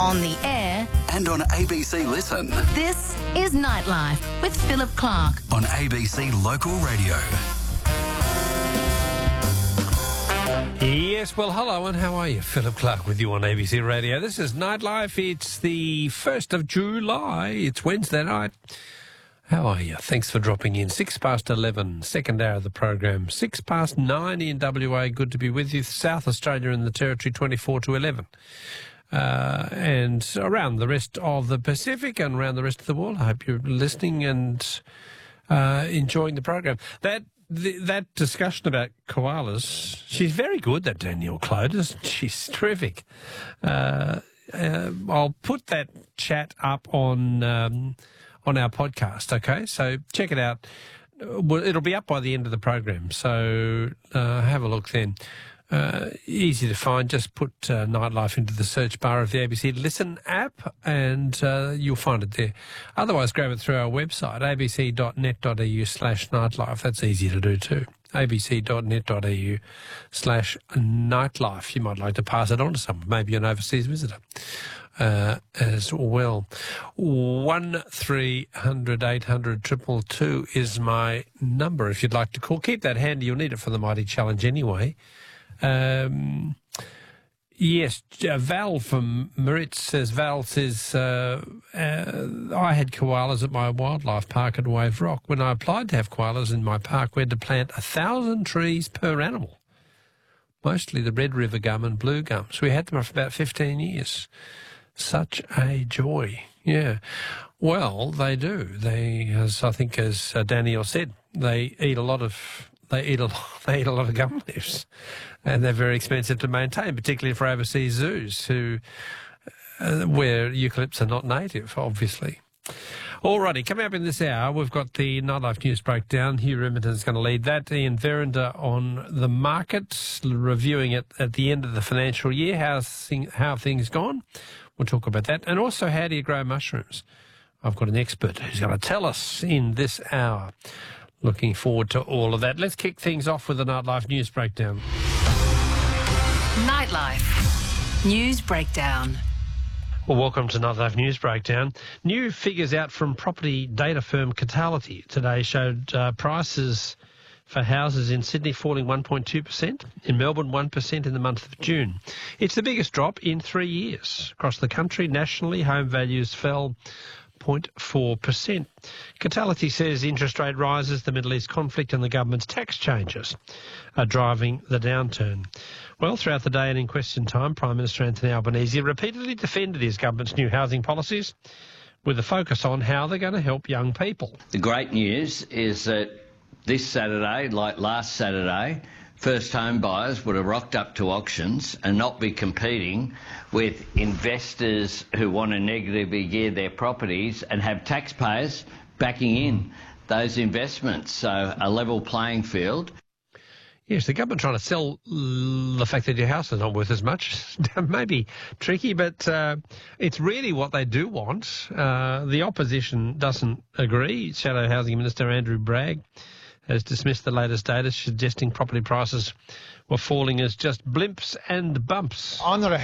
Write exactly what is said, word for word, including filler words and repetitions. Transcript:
on the air, and on A B C Listen. This is Nightlife with Philip Clark on A B C Local Radio. Yes, well, hello and how are you? Philip Clark with you on A B C Radio. This is Nightlife. It's the first of July. It's Wednesday night. How are you? Thanks for dropping in. Six past eleven, second hour of the program. Six past nine in W A. Good to be with you. South Australia and the Territory, twenty-four to eleven. Uh, and around the rest of the Pacific and around the rest of the world. I hope you're listening and uh, enjoying the program. That the, that discussion about koalas, she's very good, that Danielle Cloders. She's terrific. Uh, uh, I'll put that chat up on um, on our podcast, okay? So check it out. Well, it'll be up by the end of the program, so uh, have a look then. Uh, easy to find. Just put uh, Nightlife into the search bar of the A B C Listen app and uh, you'll find it there. Otherwise, grab it through our website, abc.net.au slash nightlife. That's easy to do too. abc.net.au slash nightlife. You might like to pass it on to someone, maybe an overseas visitor uh, as well. one three hundred eight hundred two two two is my number if you'd like to call. Keep that handy. You'll need it for the Mighty Challenge anyway. Um, yes, uh, Val from Maritz says, Val says, uh, uh, I had koalas at my wildlife park at Wave Rock. When I applied to have koalas in my park, we had to plant a thousand trees per animal, mostly the Red River gum and blue gums. We had them for about fifteen years. Such a joy. Yeah. Well, they do. They, as I think, as uh, Danielle said, they eat a lot of They eat a lot, they eat a lot of gum leaves, and they're very expensive to maintain, particularly for overseas zoos who, uh, where eucalypts are not native, obviously. Alrighty, coming up in this hour, we've got the Nightlife News Breakdown. Hugh Remington's going to lead that. Ian Verinder on the markets, reviewing it at the end of the financial year. How's thing, how things gone? We'll talk about that. And also, how do you grow mushrooms? I've got an expert who's going to tell us in this hour. Looking forward to all of that. Let's kick things off with the Nightlife News Breakdown. Nightlife News Breakdown. Well, welcome to Nightlife News Breakdown. New figures out from property data firm Catality today showed uh, prices for houses in Sydney falling one point two percent, in Melbourne one percent in the month of June. It's the biggest drop in three years. Across the country, nationally, home values fell zero point four percent. Catality says interest rate rises, the Middle East conflict and the government's tax changes are driving the downturn. Well, throughout the day and in question time, Prime Minister Anthony Albanese repeatedly defended his government's new housing policies with a focus on how they're going to help young people. The great news is that this Saturday, like last Saturday, first home buyers would have rocked up to auctions and not be competing with investors who want to negatively gear their properties and have taxpayers backing in those investments. So a level playing field. Yes, the government trying to sell the fact that your house is not worth as much. Maybe tricky, but uh, it's really what they do want. Uh, the opposition doesn't agree. Shadow Housing Minister Andrew Bragg has dismissed the latest data suggesting property prices were falling as just blimps and bumps. I'm not a